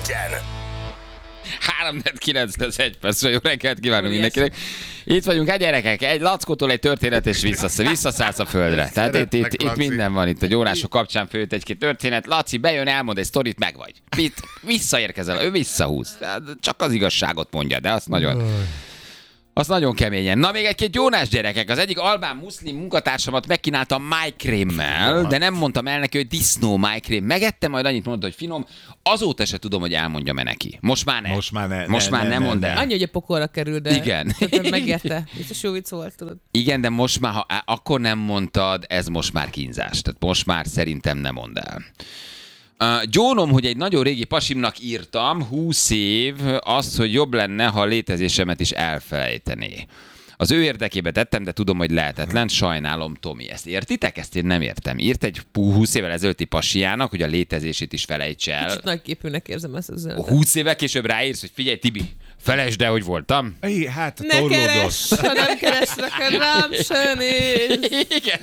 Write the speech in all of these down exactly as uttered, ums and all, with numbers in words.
egyen. három kilenc lesz egy percre, jó reggelt kívánunk mindenkinek. Itt vagyunk, egy gyerekek, egy lackótól egy történet, és visszasz, visszaszállsz a földre. Tehát itt, itt, itt minden van, itt a gyónások kapcsán főtt egy-két történet. Laci bejön, elmond egy sztorit, meg vagy. Itt visszaérkezel, ő visszahúz. Csak az igazságot mondja, de azt nagyon... Az nagyon keményen. Na, még egy-két gyónás gyerekek. Az egyik albán muszlim munkatársamat megkínáltam májkrémmel, de nem mondtam el neki, hogy disznó májkrém. Megette, majd annyit mondta, hogy finom. Azóta se tudom, hogy elmondjam-e neki. Most már ne. Most már ne. Most ne, már ne, nem ne, mond ne. el. Annyi, hogy a pokolra kerül, de... Igen. Megérte. Biztos jó vicc volt, tudod. Igen, de most már, ha akkor nem mondtad, ez most már kínzás. Tehát most már szerintem nem mondd el. Uh, gyónom, hogy egy nagyon régi pasimnak írtam, húsz év, azt, hogy jobb lenne, ha a létezésemet is elfelejtené. Az ő érdekébe tettem, de tudom, hogy lehetetlen. Sajnálom, Tomi. Ezt értitek? Ezt én nem értem. Írt egy húsz évvel ezelőtti pasiának, hogy a létezését is felejts el. Kicsit nagyképűnek érzem ezt az üzenetet. húsz évvel később ráírsz, hogy figyelj, Tibi, felejtsd el, hogy voltam. É, hát Ne keres, ha nem keresnek, rám se néz. Igen.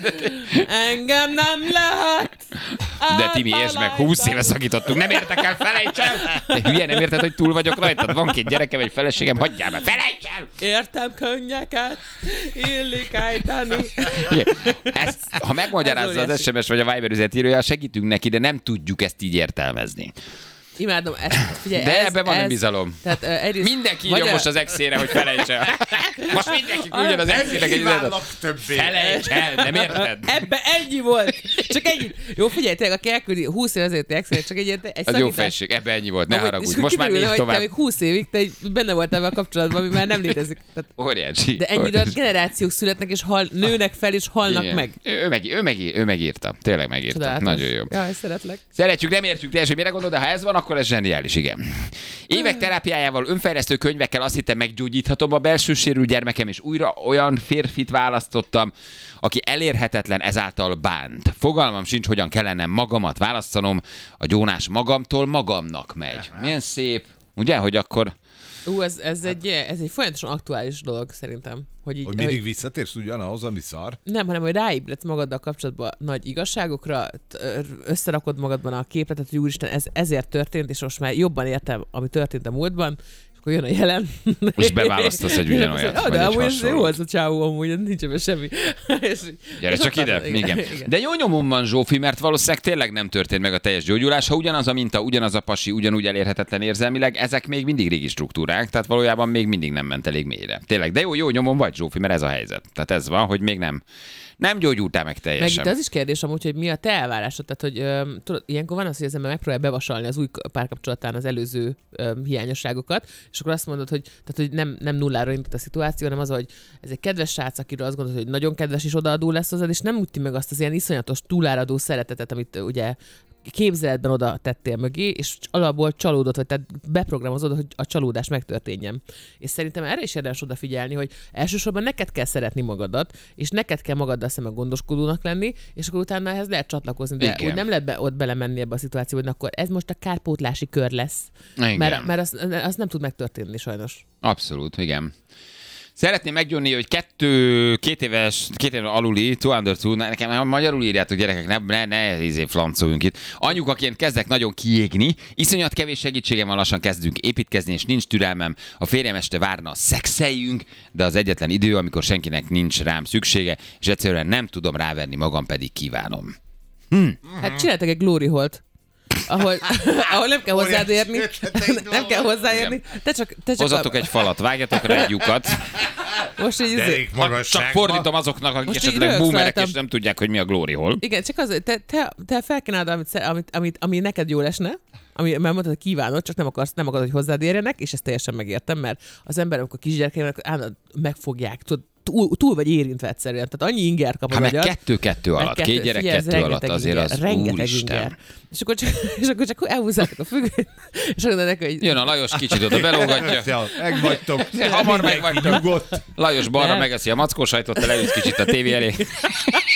Engem nem lehet. De Timi, értsd meg, húsz éve szakítottunk, nem értek el, felejts el! De hülye, nem érted, hogy túl vagyok rajtad? Van két gyerekem, egy feleségem, hagyjál meg, felejts el! Értem könnyeket, illik ejteni. Igen. Ezt, ha megmagyarázza az es em es vagy a Viber üzenetírója, segítünk neki, de nem tudjuk ezt így értelmezni. Imádom ezt. Figyelj, De ez, ebben van ez, önbizalom. Tehát, uh, egyrészt, Mindenki írja magyar- most az exére, hogy felejts el. Most mindenki küldjön az exének egy üzenetet. többé. Felejts el, nem érted? Ebbe ennyi volt. Csak ennyi. Jó, figyelj, tényleg, aki elküldi húsz év azért extra, csak egy, egy Az szakítás. jó felség, ebbe ennyi volt, ne Amúgy- haragudj. és Most már kiderül, nézd hogy te tovább. még húsz évig te egy- benne voltál ebben a kapcsolatban, ami már nem létezik. Tehát, Óriási. de ennyire óriási. generációk születnek, és hal, nőnek fel, és halnak Igen. meg. Ő, meg, ő, meg, ő megírta. Tényleg megírta. Csodálatos. Nagyon jó. Jaj, szeretlek. Szeretjük, nem értjük teljesen, mire gondol, de ha ez van, akkor ez zseniális, igen. Évek terápiájával, önfejlesztő könyvekkel azt hittem, meggyógyíthatom a belső sérült gyermekem, és újra olyan férfit választottam, aki elérhetetlen, ezáltal bánt. Fogalmam sincs, hogyan kellene magamat választanom, a gyónás magamtól magamnak megy. Milyen szép, ugye, hogy akkor... Ú, ez, ez, egy, ez egy folyamatosan aktuális dolog szerintem. Hogy, így, Hogy mindig visszatérsz ugyanahoz, ami szar? Nem, hanem hogy ráébredsz magaddal kapcsolatban nagy igazságokra, t- összerakod magadban a képletet, hogy úristen, ez ezért történt, és most már jobban értem, ami történt a múltban, és akkor jön a jelen. Most beválasztasz egy ugyanolyat, Ja, vagy de egy amúgy ez jó hasonlót. az a csávó, amúgy nincs ebben semmi. és, Gyere és csak ott ide, van- igen. De jó nyomom van, Zsófi, mert valószínűleg tényleg nem történt meg a teljes gyógyulás. Ha ugyanaz a minta, ugyanaz a pasi, ugyanúgy elérhetetlen érzelmileg, ezek még mindig régi struktúrák, tehát valójában még mindig nem ment elég mélyre. Tényleg, de jó, jó nyomom vagy, Zsófi, mert ez a helyzet. Tehát ez van, hogy még nem, nem gyógyultál meg Meg teljesen. itt az is kérdés amúgy, hogy mi a te elvárásod, tehát hogy ö, tudod, ilyenkor van az, hogy az ember megpróbálja bevasalni az új párkapcsolatán az előző ö, hiányosságokat, és akkor azt mondod, hogy, tehát, hogy nem, nem nullára indult a szituáció, hanem az, hogy ez egy kedves srác, akiről azt gondolod, hogy nagyon kedves és odaadó lesz hozzád, és nem üti meg azt az ilyen iszonyatos túláradó szeretetet, amit ö, ugye képzeletben oda tettél mögé, és alapból csalódott, vagy tehát beprogramozod, hogy a csalódás megtörténjen. És szerintem erre is érdemes odafigyelni, hogy elsősorban neked kell szeretni magadat, és neked kell magaddal szemben gondoskodónak lenni, és akkor utána ehhez lehet csatlakozni, de Igen. úgy nem lehet be, ott belemenni ebbe a szituációba, hogy akkor ez most a kárpótlási kör lesz. Igen. Mert, mert az, az nem tud megtörténni sajnos. Abszolút, igen. Szeretném meggyónni, hogy kettő, két éves, két éves aluli, two under two, nekem magyarul írjátok, gyerekek, ne, ne, ne izé flancoljunk itt. Anyukaként kezdek nagyon kiégni, iszonyat kevés segítségem van, lassan kezdünk építkezni, és nincs türelmem. A férjem este várna, szexeljünk, de az egyetlen idő, amikor senkinek nincs rám szüksége, és egyszerűen nem tudom ráverni magam, pedig kívánom. Hm. Hát csináltak egy glory holt. Ahol, ahol nem kell hozzád érni. Nem kell hozzáérni. Te csak, te csak Hozzatok a, egy falat, vágjatok rá egy lyukat. most így, izé- Derék Csak magasságban. fordítom azoknak, akik Most így esetleg rögsz boomerek, rajtam. és nem tudják, hogy mi a glory hole. Igen, csak az, hogy te, te, te felkínálod, amit, sze- amit, amit, ami neked jó lesne, ami, mert mondtad, hogy kívánod, csak nem akarsz, nem akarod, hogy hozzád érjenek, és ezt teljesen megértem, mert az ember, amikor kisgyerekeinek állandóan megfogják, tudod, túl, túl vagy érintve egyszerűen, tehát annyi inger kap a Hát meg magyar. kettő-kettő Meg alatt, kettő- két gyerek figyelj, ez kettő alatt rengeteg azért inger, az rengeteg úristen. inger. És akkor csak, és akkor csak elhúzzátok a függönyt, és akkor neki, hogy Jön a Lajos kicsit oda belógatja. Ja, megvagytok. Hamar megvagytok. Nyugodt. Lajos balra Nem. megeszi a mackósajtot, te leülsz kicsit a tévé elé.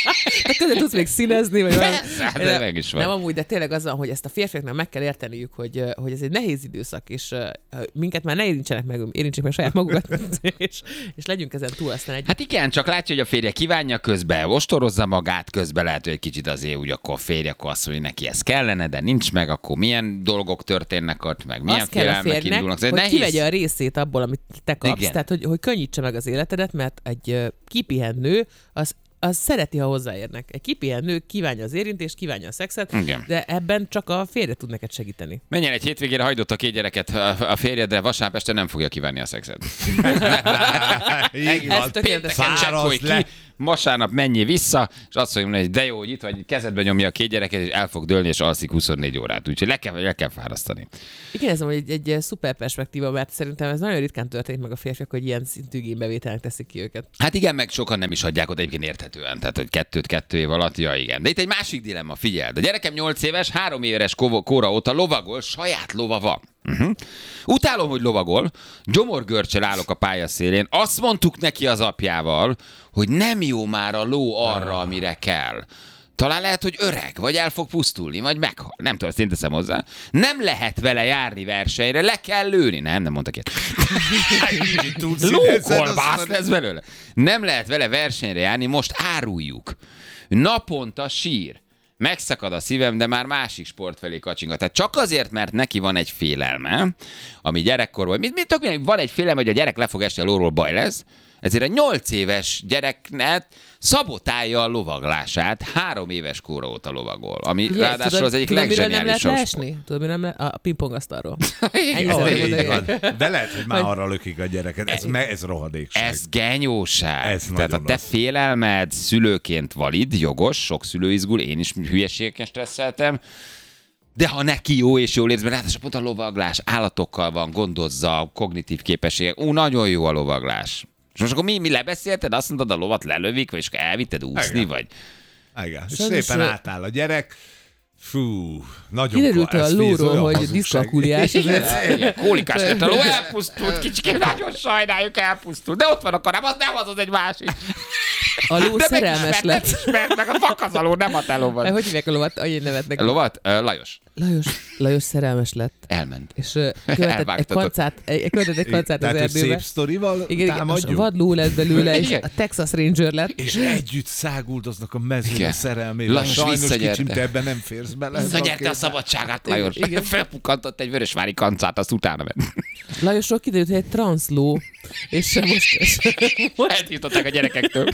De közben tudsz még színezni, vagy valami. Persze, de meg is van. Nem amúgy, de tényleg az van, hogy ezt a férfiaknak meg kell érteniük, hogy, hogy ez egy nehéz időszak, és uh, minket már ne érintsenek meg, érintsék meg saját magukat, és, és legyünk ezen túl aztán egy... Hát igen, csak látja, hogy a férje kívánja közben, ostorozza magát közben, lehet, hogy egy kicsit azért úgy akkor a férje, akkor azt mondja, hogy neki ez kellene, de nincs meg, akkor milyen dolgok történnek ott, meg milyen azt kell a félelmek férnek, indulnak. hogy nehéz... kivegye a részét abból, amit te kapsz, Igen. tehát hogy, hogy könnyítse meg az életedet, mert egy uh, kipihent nő, az az szereti, ha hozzáérnek. Egy kipihent nő kívánja az érintést, kívánja a szexet, Igen. de ebben csak a férje tud neked segíteni. Menjen egy hétvégére, hagydott a két gyereket a férjed, de vasárnap este nem fogja kívánni a szexet. Így Ez van. tökéletes. Pénteken csekkolj Fárasz le. ki, vasárnap menjél vissza, és azt mondja, hogy de jó, hogy itt vagy, kezedbe nyomja a két gyereket, és el fog dőlni, és alszik huszonnégy órát. Úgyhogy le kell, le kell fárasztani. Igen, ez egy, egy, egy szuper perspektíva, mert szerintem ez nagyon ritkán történik meg a férfiak, hogy ilyen szintű igénybevételnek teszik ki őket. Hát igen, meg sokan nem is hagyják oda egyébként érthetően. Tehát, hogy kettőt kettő év alatt, ja igen. De itt egy másik dilemma, figyeld. A gyerekem nyolc éves, három éves kóra óta lovagol, saját lova van. Uh-huh. Utálom, hogy lovagol, gyomorgörcsel állok a pályaszélén, azt mondtuk neki az apjával, hogy nem jó már a ló arra, amire kell. Talán lehet, hogy öreg, vagy el fog pusztulni, vagy meghal. Nem tudom, ezt én teszem hozzá. Nem lehet vele járni versenyre, le kell lőni. Nem, nem mondtak ilyet. Lókolbász lesz belőle. Nem lehet vele versenyre járni, most áruljuk. Naponta sír. Megszakad a szívem, de már másik sport felé kacsingat. Tehát csak azért, mert neki van egy félelme, ami gyerekkorban, mit, mit tök, van egy félelme, hogy a gyerek le fog esni a lóról, baj lesz, ezért a nyolc éves gyereknek szabotálja a lovaglását, három éves kóra óta lovagol, ami Ugye, ráadásul tudod, az egyik tudod, miről nem lehet legzseniálisabb sport. leesni? Tudod, miről nem lehet? A pingpongasztalról. Igen. Ó, Ennyi így szeretném van. De lehet, hogy már Hogy- arra lökik a gyereket. Ez, me, ez rohadékság. Ez genyóság. Ez Tehát a nagyon te az. félelmed szülőként valid, jogos, sok szülő izgul, én is hülyeségeken stresszeltem, de ha neki jó és jól érz, mert ráadásul pont a lovaglás állatokkal van, gondozza, kognitív képességek, ú, nagyon jó a lovaglás. És most akkor mi, mi lebeszélted, azt mondtad, a lovat lelövik, vagy és akkor elvitted úszni, Igen. vagy... Igen. És Sajnos, szépen ö- átáll a gyerek. Fú, nagyon Kiderült ko- ez a víz, lóról, olyan hogy hazugság. diszkalkuliás. Igen, kólikás lett a ló, elpusztult, kicsikém, nagyon sajnáljuk, elpusztult. De ott van a karám, az nem az, az egy másik. A ló De szerelmes megismert, lett. megismert, meg a fakazaló, nem a te lovad. Hogy hívják a lovat? Annyi nevet neki. A lovat? Uh, Lajos. Lajos, Lajos szerelmes lett. Elment. És uh, követett egy Elvágtatott. kancát, egy, követett egy kancát az Tehát, hogy erdőbe. szép sztorival Igen, igen, most támadjuk? vadló lett belőle, és Igen. a Texas Ranger lett. És együtt száguldoznak a mezőn Igen. a szerelmével. Lajos Sajnos visszanyerte. kicsim, te ebben nem férsz bele. Visszanyerte a szabadságát, Lajos. Igen. Felpukkantott egy vörösvári kancát, azt utána ment. Lajosról kiderült, hogy egy transzló, és most, és most, Eltiltották a gyerekektől.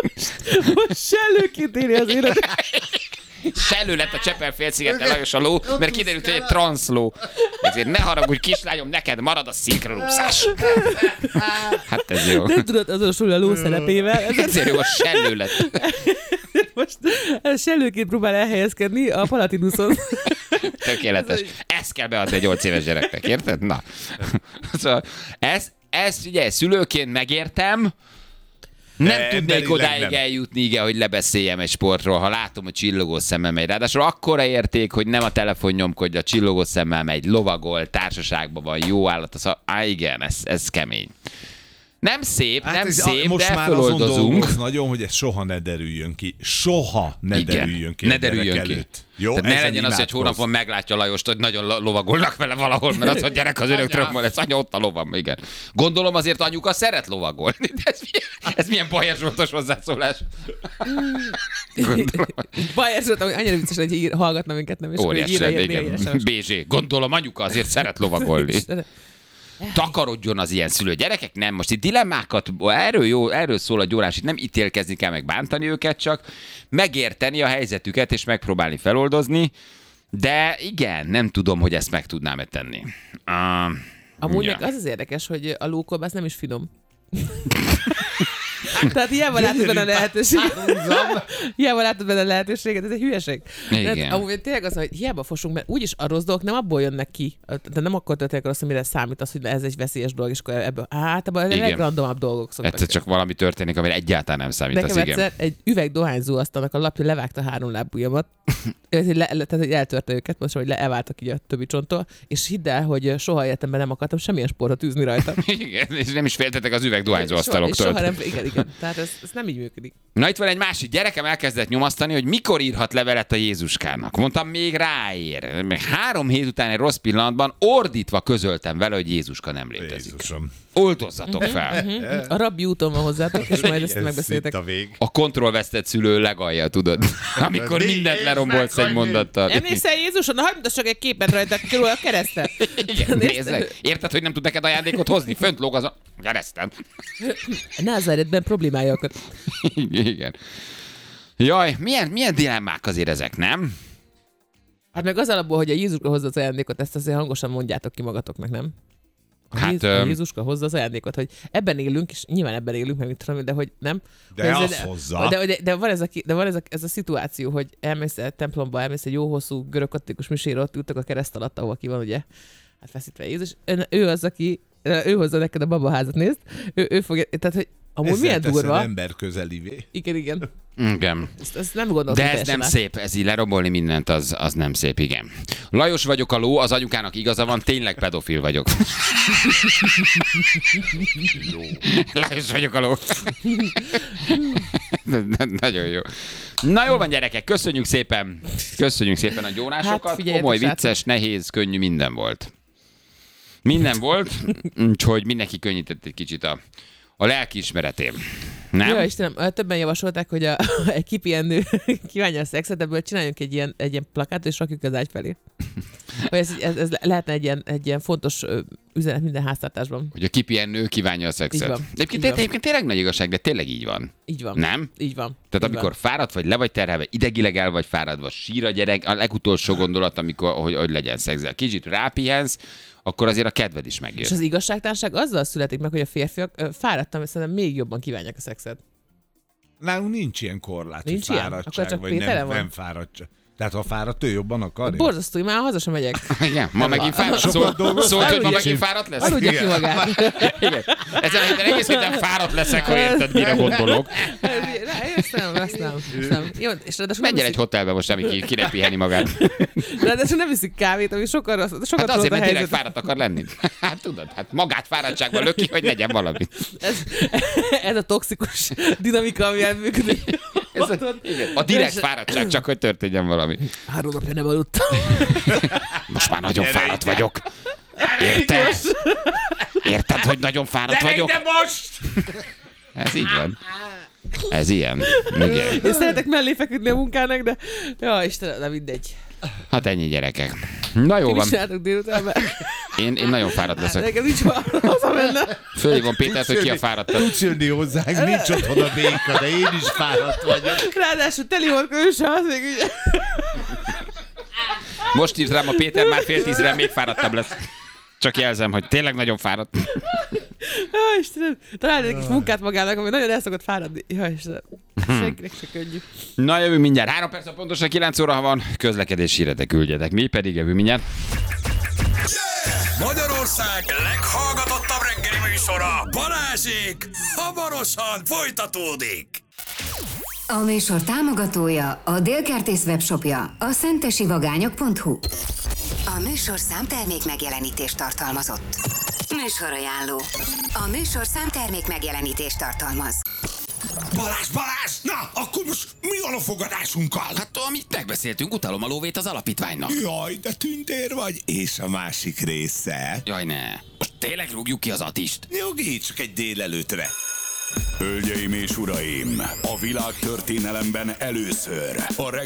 most sellőként éli az életet. Sellő lett a Csepel-félszigeten Lajos a ló, mert kiderült, hogy egy transzló. Ezért ne haragudj, kislányom, neked marad a szinkronúszás. Hát ez jó. Nem tudod azonosulni a ló szerepével, ezért Ezért jó, a sellő lett. most sellőként próbál elhelyezkedni a Palatinuson. Tökéletes. Ezt kell beadni egy nyolc éves gyereknek, érted? Na. Szóval ez, ez ugye szülőként megértem, nem De tudnék emberileg odáig nem. eljutni, igen, hogy lebeszéljem egy sportról, ha látom, hogy csillogó szemmel megy. Ráadásul akkora érték, hogy nem a telefon nyomkodja, csillogó szemmel megy, lovagol, társaságban van, jó állat. Az a... Á, igen, ez, ez kemény. Nem szép, Hát nem ez, szép, most de már azon feloldozunk. dolgoz nagyon, hogy ez soha ne derüljön ki. Soha ne Igen, derüljön ki. ne a gyerek derüljön ki. előtt. Jó, Tehát ne ezen legyen az, hogy imádkozz. hónapon meglátja Lajost, hogy nagyon lo- lovagolnak vele valahol, mert az a gyerek az örökről van, ez anya ott a lovam, igen. Gondolom azért anyuka szeret lovagolni. De ez, milyen, ez milyen Bajer Zsoltos hozzászólás. Gondolom, Bajer Zsolt, hogy annyira vicces, hogy ír, hallgatna minket, nem? És akkor így óriási, írja, de írja, írja, igen. írja, bé zé, gondolom anyuka azért szeret lovagolni. Takarodjon az ilyen szülő gyerekek, nem. Most itt dilemmákat, erről, jó, erről szól a gyórás, itt nem ítélkezni kell, meg bántani őket, csak megérteni a helyzetüket, és megpróbálni feloldozni, de igen, nem tudom, hogy ezt meg tudnám-e tenni. Uh, Amúgy ja. meg az az érdekes, hogy a lókolbász nem is finom. Tehát hiába látod benne a lehetőséget. Hiába látod benne a lehetőséget, ez egy hülyeség. Igen. Tehát, amúgy tényleg az, hogy hiába fosunk, mert úgyis a rossz dolgok nem abból jönnek ki. De nem akkor történik rossz, amire számít az, hogy ez egy veszélyes dolog, és akkor ebből általában a Igen. legrandomabb dolgok szoktak. Egyszer csak valami történik, amire egyáltalán nem számít, Nekem az igen. egyszer egy üveg dohányzó asztalnak a lapja levágta három lábujjamat. le, le, tehát, hogy eltörte őket, most, hogy le, elváltak így a többi csonttól, és hidd el, hogy soha életemben nem akartam semmilyen sportot űzni rajta. Igen, és nem is féltetek az üvegdohányzó Soha, és soha asztaloktól. nem, igen, igen. Igen, tehát ez, ez nem így működik. Na itt van egy másik gyerekem, elkezdett nyomasztani, hogy mikor írhat levelet a Jézuskának. Mondtam, még ráér. Még három hét után egy rossz pillanatban ordítva közöltem vele, hogy Jézuska nem létezik. Jézusom. Oltozzatok fel. A rabbi úton van hozzátok, és majd ezt Ez megbeszéltek. itt a vég. A kontrollvesztett szülő legalja, tudod? Amikor mindent lerombolsz egy mondattal. Emlékszel Jézuson? Na, hagyd mutassak egy képet rajta körül a keresztet. Igen, nézd meg. Érted, hogy nem tud neked ajándékot hozni? Fönt lóg az a kereszten. Názáretben problémája akad. Igen. Jaj, milyen, milyen dilemmák azért ezek, nem? Hát meg az alapból, hogy a Jézuska hozza az ajándékot, ezt azért hangosan mondjátok ki magatoknak, nem? A, Hát, Jézus, a Jézuska hozza az ajándékot, hogy ebben élünk, és nyilván ebben élünk, meg mit tudom, de hogy nem. De hogy az ez, hozza. De, de, de, van, ez a, de van ez a, ez a szituáció, hogy elmész egy templomba, elmész egy jó hosszú görög-katolikus misére, ott ültek a kereszt alatt, ahol ki van, ugye, hát feszítve Jézus. Ön, ő az, aki, ő hozza neked a babaházat, nézd. Ő, ő fogja, tehát, hogy amúgy Ezzel milyen teszed durva. ember közelivé. Igen, igen. Igen. Ezt, ezt nem gondoltam. De ez nem át. szép, ez így lerombolni mindent, az, az nem szép, igen. Lajos vagyok a ló, az anyukának igaza van, tényleg pedofil vagyok. Lajos vagyok a ló. Nagyon jó. Na jó van, gyerekek, köszönjük szépen. Köszönjük szépen a gyónásokat. Hát, figyeljetek, Komoly, srácok. vicces, nehéz, könnyű, minden volt. Minden volt, úgyhogy mindenki könnyített egy kicsit a, a lelkiismeretén. Nem? Jó, Istenem, többen javasolták, hogy a, egy kipihenő kívánja a szexet, ebből csináljunk egy ilyen, egy ilyen plakátot, és rakjuk az ágy felé. Hogy ez, ez, ez lehetne egy ilyen, egy ilyen fontos ö, üzenet minden háztartásban. Hogy a kipihenő kívánja a Így szexet. van. Egyébként, Így van. egyébként tényleg nagy igazság, de tényleg így van. Így van. Nem? Így van. Tehát Így amikor van. fáradt vagy, le vagy terhelve, idegileg el vagy fáradva, sír a gyerek, a legutolsó gondolat, amikor, hogy, hogy legyen szexel. Kicsit rápihensz, akkor azért a kedved is megjön. És az igazságtalanság azzal születik meg, hogy a férfiak ö, fáradtam, és szerintem még jobban kívánják a szexet. Nálunk nincs ilyen korlát, Nincs hogy ilyen? fáradtság, Akkor csak vagy Péteren nem, van? nem fáradtság. Tehát ha fáradt, ő jobban akarja. Borzasztó, már haza sem megyek. Igen, ma megint fáradt. Sokat Szólt, dolgoztál? szólt, hogy ma Aludjak. megint fáradt lesz? Aludja ki Igen. magát. Igen. Ezen a héten egész héten fáradt leszek, ha érted, mire gondolok. Ezt nem, ezt nem. Ezt nem. Jó, és ráadásul nem Menjen egy iszik, hotelbe most, ami ki, kinek piheni magát. ráadásul nem iszik kávét, ami sokkal rossz, sokat Hát rossz azért, a mert tényleg helyzet. fáradt akar lenni. Hát tudod, hát magát fáradtságban löki, hogy legyen valami. Ez, ez a toxikus dinamika, ami elműködik. Ez a, igen, a direkt fáradtság, csak hogy történjen valami. Három napja nem aludtam. Most már nagyon fáradt vagyok. Érted? Érted, hogy nagyon fáradt vagyok? De most! Ez így van. Ez ilyen. Igen. Én szeretek mellé feküdni a munkának, de... Ja, Istenem, de mindegy. Hát ennyi, gyerekek. Na jó Ti mit van. csináltok délután? Mert Én, én nagyon fáradt leszek. nekem nincs van hazamenne. Fölhívom Pétert, hogy ki a fáradtat. Tudsz jönni hozzánk, nincs otthon a béka, de én is fáradt vagyok. Ráadásul teli volt őse, az még ugye... Most írt rám a Péter, már fél tízre még fáradtabb lesz. Csak jelzem, hogy tényleg nagyon fáradt. Ja, Istenem, találj egy kis munkát magának, ami nagyon el szokott fáradni. Ja, Istenem, senkinek se könnyű. Na jövünk mindjárt. Három perc, pontosan kilenc óra, ha van. Közlekedés híretek küldjetek. Mi pedig jövünk mindjárt. Magyarország leghallgatottabb reggeli műsora, Balázsék, hamarosan folytatódik. A műsor támogatója a Délkertész webshopja, a szentesivagányok pont hu. A műsor számtermék megjelenítést tartalmazott. Műsorajánló. A műsor számtermék megjelenítést tartalmaz. Balázs, Balázs, na, akkor most mi van a fogadásunkkal? Hát, amit megbeszéltünk, utalom a lóvét az alapítványnak. Jaj, de tündér vagy, és a másik része. Jaj, ne. Most tényleg rúgjuk ki az Atist? Nyugi, csak egy délelőtre. Hölgyeim és uraim, a világtörténelemben először a reggeli